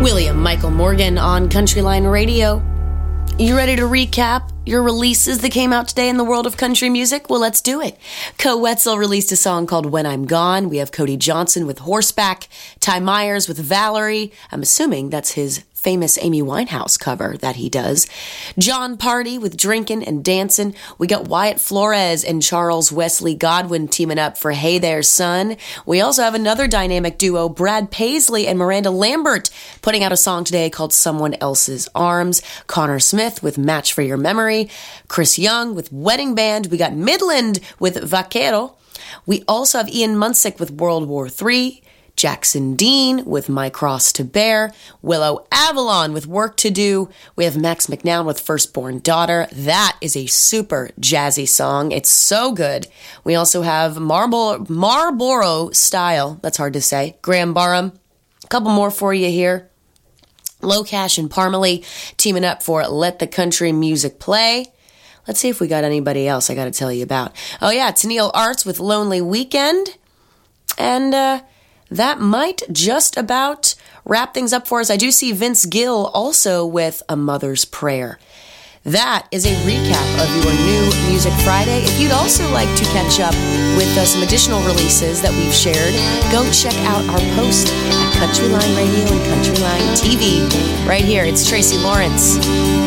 William Michael Morgan on Countryline Radio. You ready to recap your releases that came out today in the world of country music? Well, let's do it. Co Wetzel released a song called When I'm Gone. We have Cody Johnson with Horseback, Ty Myers with Valerie. I'm assuming that's his famous Amy Winehouse cover that he does. John Party with Drinkin' and Dancin'. We got Wyatt Flores and Charles Wesley Godwin teaming up for Hey There Son. We also have another dynamic duo, Brad Paisley and Miranda Lambert, putting out a song today called Someone Else's Arms. Connor Smith with Match for Your Memory. Chris Young with Wedding Band. We got Midland with Vaquero. We also have Ian Munsick with World War III. Jackson Dean with My Cross to Bear, Willow Avalon with Work to Do. We have Max McNown with Firstborn Daughter. That is a super jazzy song. It's so good. We also have Marlboro Style, that's hard to say, Graham Barham. A couple more for you here. Low Cash and Parmalee teaming up for Let the Country Music Play. Let's see if we got anybody else I got to tell you about. Oh yeah, Tennille Arts with Lonely Weekend. And, that might just about wrap things up for us. I do see Vince Gill also with A Mother's Prayer. That is a recap of your new Music Friday. If you'd also like to catch up with some additional releases that we've shared, go check out our post at Countryline Radio and Countryline TV. Right here, it's Tracy Lawrence.